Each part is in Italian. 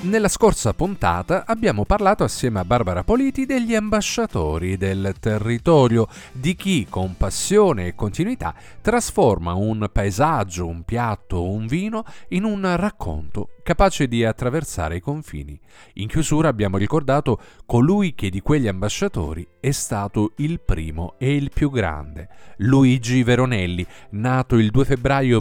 Nella scorsa puntata abbiamo parlato assieme a Barbara Politi degli ambasciatori del territorio, di chi con passione e continuità trasforma un paesaggio, un piatto o un vino in un racconto capace di attraversare i confini. In chiusura abbiamo ricordato colui che di quegli ambasciatori è stato il primo e il più grande, Luigi Veronelli, nato il 2 febbraio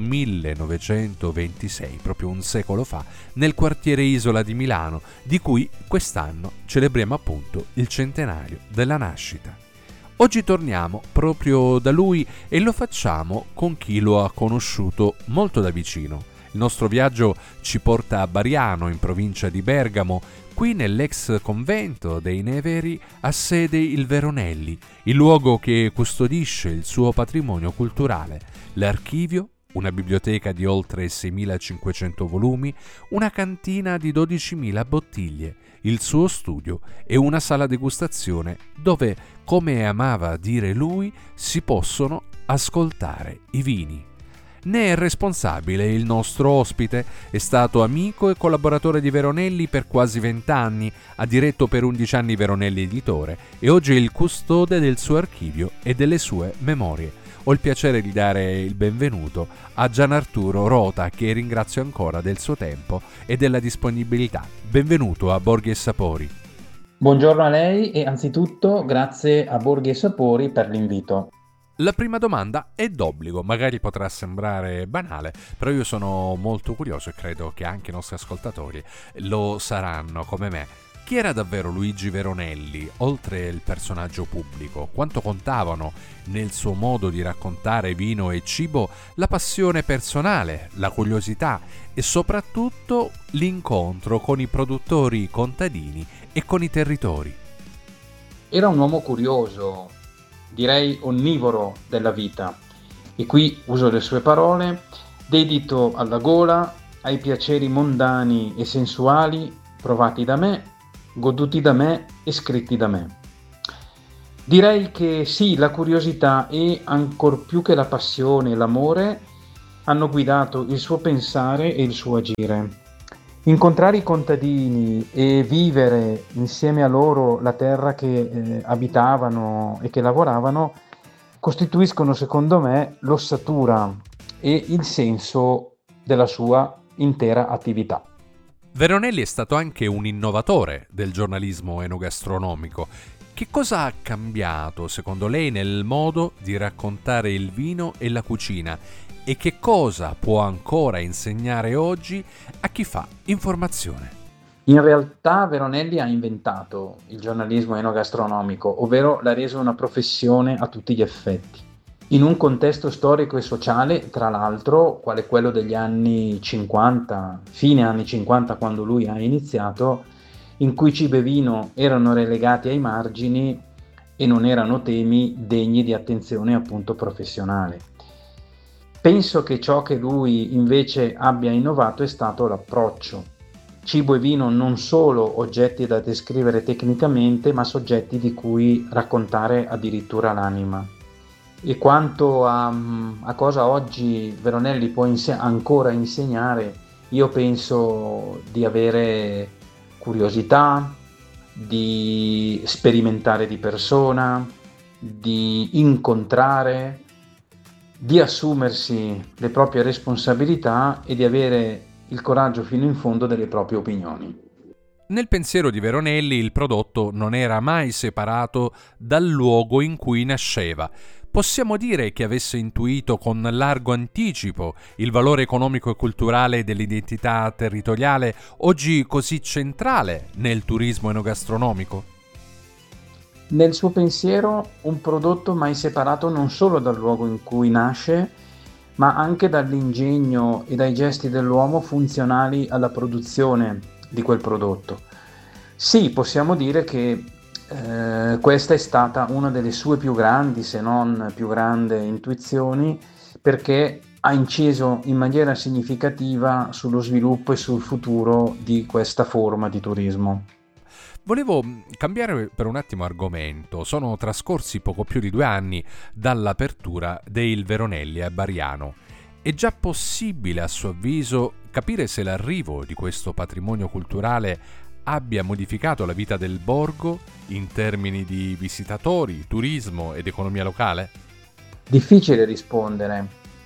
1926, proprio un secolo fa, nel quartiere Isola di Milano, di cui quest'anno celebriamo appunto il centenario della nascita. Oggi torniamo proprio da lui e lo facciamo con chi lo ha conosciuto molto da vicino. Il nostro viaggio ci porta a Bariano, in provincia di Bergamo. Qui nell'ex convento dei Neveri ha sede il Veronelli, il luogo che custodisce il suo patrimonio culturale, l'archivio, una biblioteca di oltre 6.500 volumi, una cantina di 12.000 bottiglie, il suo studio e una sala degustazione dove, come amava dire lui, si possono ascoltare i vini. Ne è responsabile il nostro ospite, è stato amico e collaboratore di Veronelli per quasi 20 anni, ha diretto per 11 anni Veronelli Editore e oggi è il custode del suo archivio e delle sue memorie. Ho il piacere di dare il benvenuto a Gianarturo Rota, che ringrazio ancora del suo tempo e della disponibilità. Benvenuto a Borghi e Sapori. Buongiorno a lei e anzitutto grazie a Borghi e Sapori per l'invito. La prima domanda è d'obbligo, magari potrà sembrare banale, però io sono molto curioso e credo che anche i nostri ascoltatori lo saranno come me. Chi era davvero Luigi Veronelli, oltre il personaggio pubblico? Quanto contavano nel suo modo di raccontare vino e cibo la passione personale, la curiosità e soprattutto l'incontro con i produttori contadini e con i territori? Era un uomo curioso, direi onnivoro della vita, e qui uso le sue parole, dedito alla gola, ai piaceri mondani e sensuali provati da me, goduti da me e scritti da me. Direi che sì, la curiosità e ancor più che la passione e l'amore hanno guidato il suo pensare e il suo agire. Incontrare i contadini e vivere insieme a loro la terra che abitavano e che lavoravano costituiscono, secondo me, l'ossatura e il senso della sua intera attività. Veronelli è stato anche un innovatore del giornalismo enogastronomico. Che cosa ha cambiato, secondo lei, nel modo di raccontare il vino e la cucina? E che cosa può ancora insegnare oggi a chi fa informazione? In realtà Veronelli ha inventato il giornalismo enogastronomico, ovvero l'ha reso una professione a tutti gli effetti. In un contesto storico e sociale, tra l'altro, quale quello degli anni 50, fine anni 50 quando lui ha iniziato, in cui cibo e vino erano relegati ai margini e non erano temi degni di attenzione appunto professionale. Penso che ciò che lui invece abbia innovato è stato l'approccio. Cibo e vino non solo oggetti da descrivere tecnicamente, ma soggetti di cui raccontare addirittura l'anima. E quanto a cosa oggi Veronelli può ancora insegnare, io penso di avere curiosità, di sperimentare di persona, di incontrare, di assumersi le proprie responsabilità e di avere il coraggio fino in fondo delle proprie opinioni. Nel pensiero di Veronelli il prodotto non era mai separato dal luogo in cui nasceva. Possiamo dire che avesse intuito con largo anticipo il valore economico e culturale dell'identità territoriale, oggi così centrale nel turismo enogastronomico? Nel suo pensiero un prodotto mai separato non solo dal luogo in cui nasce, ma anche dall'ingegno e dai gesti dell'uomo funzionali alla produzione di quel prodotto. Sì, possiamo dire che questa è stata una delle sue più grandi, se non più grande intuizioni, perché ha inciso in maniera significativa sullo sviluppo e sul futuro di questa forma di turismo. Volevo cambiare per un attimo argomento. Sono trascorsi poco più di 2 anni dall'apertura del Veronelli a Bariano È già possibile, a suo avviso, capire se l'arrivo di questo patrimonio culturale abbia modificato la vita del borgo in termini di visitatori, turismo ed economia locale? Difficile rispondere.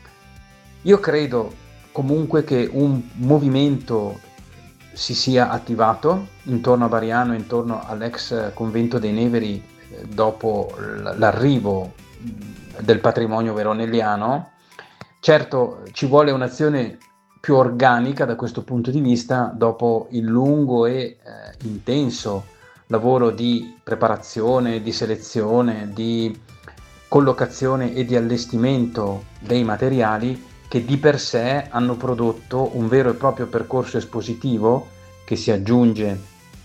Io credo comunque che un movimento si sia attivato intorno a Bariano, intorno all'ex convento dei Neveri, dopo l'arrivo del patrimonio veronelliano. Certo, ci vuole un'azione più organica da questo punto di vista dopo il lungo e intenso lavoro di preparazione, di selezione, di collocazione e di allestimento dei materiali che di per sé hanno prodotto un vero e proprio percorso espositivo che si aggiunge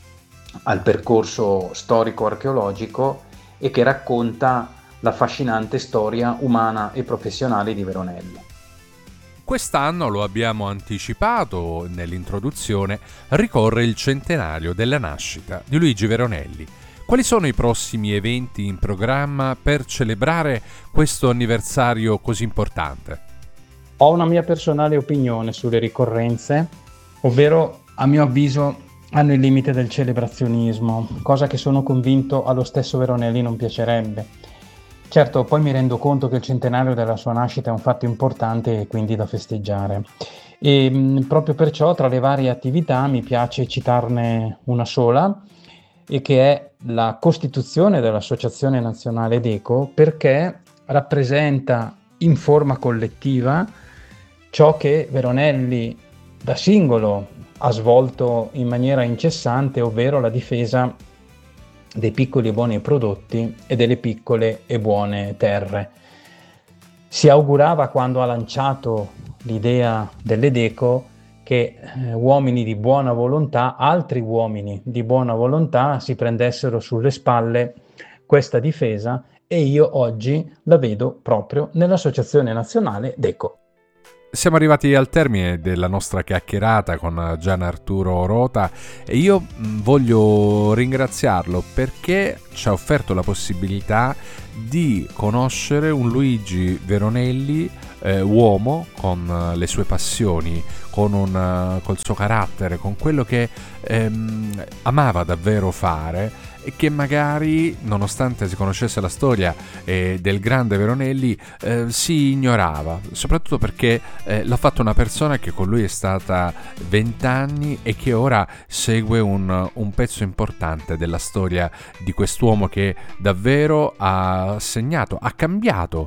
al percorso storico-archeologico e che racconta l'affascinante storia umana e professionale di Veronelli. Quest'anno, lo abbiamo anticipato nell'introduzione, ricorre il centenario della nascita di Luigi Veronelli. Quali sono i prossimi eventi in programma per celebrare questo anniversario così importante? Ho una mia personale opinione sulle ricorrenze, ovvero, a mio avviso, hanno il limite del celebrazionismo, cosa che sono convinto allo stesso Veronelli non piacerebbe. Certo, poi mi rendo conto che il centenario della sua nascita è un fatto importante e quindi da festeggiare. E proprio perciò, tra le varie attività, mi piace citarne una sola, e che è la costituzione dell'Associazione Nazionale DECO, perché rappresenta in forma collettiva ciò che Veronelli da singolo ha svolto in maniera incessante, ovvero la difesa dei piccoli e buoni prodotti e delle piccole e buone terre. Si augurava, quando ha lanciato l'idea delle DECO, che uomini di buona volontà, altri uomini di buona volontà, si prendessero sulle spalle questa difesa, e io oggi la vedo proprio nell'Associazione Nazionale DECO. Siamo arrivati al termine della nostra chiacchierata con Gian Arturo Rota e io voglio ringraziarlo perché ci ha offerto la possibilità di conoscere un Luigi Veronelli uomo, con le sue passioni, col suo carattere, con quello che amava davvero fare, e che magari, nonostante si conoscesse la storia del grande Veronelli, si ignorava, soprattutto perché l'ha fatto una persona che con lui è stata 20 anni e che ora segue un pezzo importante della storia di quest'uomo che davvero ha segnato, ha cambiato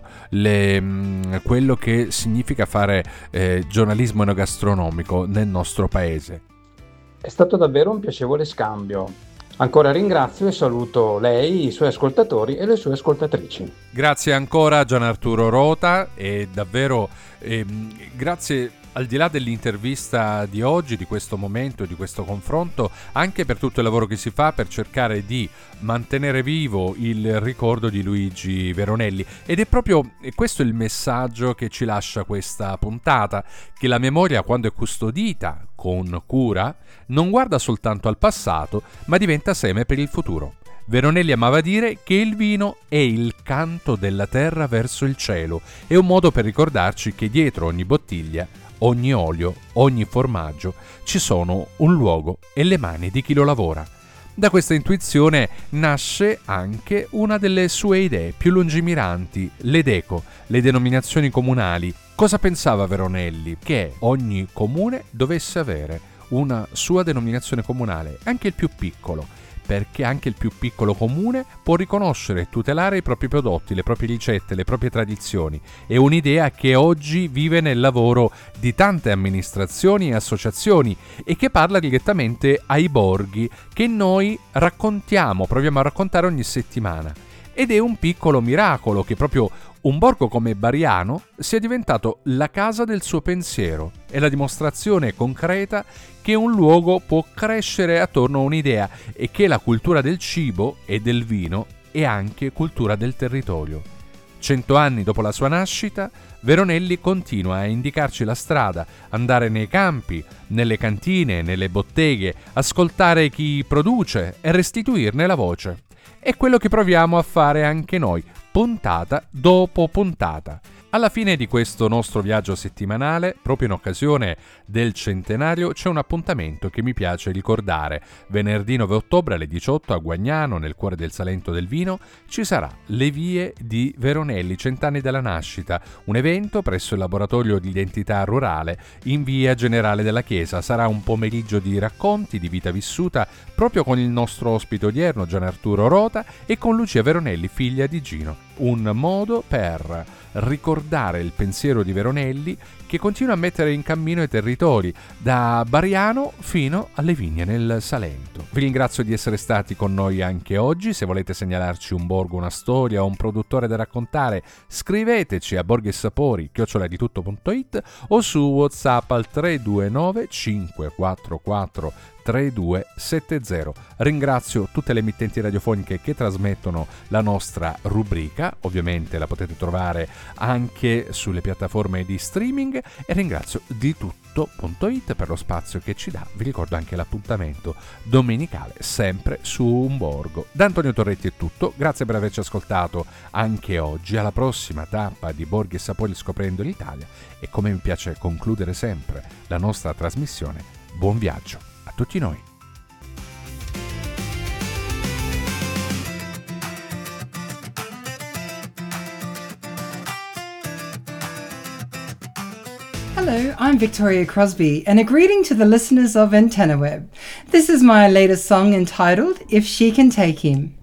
quello che significa fare giornalismo enogastronomico nel nostro paese. È stato davvero un piacevole scambio. Ancora ringrazio e saluto lei, i suoi ascoltatori e le sue ascoltatrici. Grazie ancora Gian Arturo Rota e davvero grazie, al di là dell'intervista di oggi, di questo momento, di questo confronto, anche per tutto il lavoro che si fa per cercare di mantenere vivo il ricordo di Luigi Veronelli. Ed è proprio questo il messaggio che ci lascia questa puntata, che la memoria, quando è custodita con cura, non guarda soltanto al passato, ma diventa seme per il futuro. Veronelli amava dire che il vino è il canto della terra verso il cielo, è un modo per ricordarci che dietro ogni bottiglia, ogni olio, ogni formaggio ci sono un luogo e le mani di chi lo lavora. Da questa intuizione nasce anche una delle sue idee più lungimiranti, le DECO, le denominazioni comunali. Cosa pensava Veronelli? Che ogni comune dovesse avere una sua denominazione comunale, anche il più piccolo, perché anche il più piccolo comune può riconoscere e tutelare i propri prodotti, le proprie ricette, le proprie tradizioni. È un'idea che oggi vive nel lavoro di tante amministrazioni e associazioni e che parla direttamente ai borghi che noi raccontiamo, proviamo a raccontare ogni settimana. Ed è un piccolo miracolo che proprio un borgo come Bariano sia diventato la casa del suo pensiero. È la dimostrazione concreta che un luogo può crescere attorno a un'idea e che la cultura del cibo e del vino è anche cultura del territorio. 100 anni dopo la sua nascita, Veronelli continua a indicarci la strada, andare nei campi, nelle cantine, nelle botteghe, ascoltare chi produce e restituirne la voce. È quello che proviamo a fare anche noi, puntata dopo puntata. Alla fine di questo nostro viaggio settimanale, proprio in occasione del centenario, c'è un appuntamento che mi piace ricordare. Venerdì 9 ottobre alle 18 a Guagnano, nel cuore del Salento del Vino, ci sarà Le Vie di Veronelli, 100 anni dalla nascita, un evento presso il Laboratorio di Identità Rurale in via Generale della Chiesa. Sarà un pomeriggio di racconti, di vita vissuta, proprio con il nostro ospite odierno Gian Arturo Rota e con Lucia Veronelli, figlia di Gino. Un modo per ricordare il pensiero di Veronelli, che continua a mettere in cammino i territori da Bariano fino alle vigne nel Salento. Vi ringrazio di essere stati con noi anche oggi. Se volete segnalarci un borgo, una storia o un produttore da raccontare, scriveteci a borghesapori@ditutto.it o su WhatsApp al 329 544 3270. Ringrazio tutte le emittenti radiofoniche che trasmettono la nostra rubrica, ovviamente la potete trovare anche sulle piattaforme di streaming, e ringrazio ditutto.it per lo spazio che ci dà. Vi ricordo anche l'appuntamento domenicale sempre su Un Borgo. Da Antonio Torretti è tutto, grazie per averci ascoltato anche oggi. Alla prossima tappa di Borghi e Sapori scoprendo l'Italia, e come mi piace concludere sempre la nostra trasmissione, buon viaggio a tutti noi. Hello, I'm Victoria Crosby, and a greeting to the listeners of AntennaWeb. This is my latest song entitled If She Can Take Him.